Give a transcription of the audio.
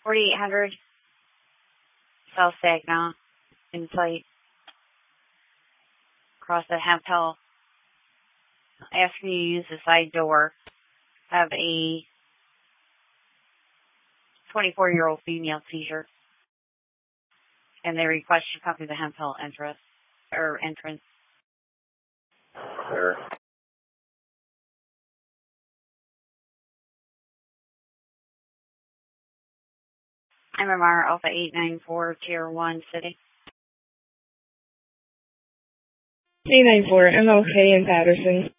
4800 South Saginaw in sight. Across the Hemphill. Asking you to use the side door. Have a 24-year-old female seizure. And they request you come to the Hemphill entrance. Clear. MMR Alpha 894, Tier 1, City. 894, MLK in Patterson.